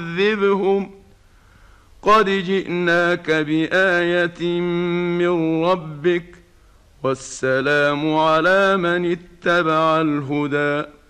تعذبهم قد جئناك بآية من ربك والسلام على من اتبع الهدى.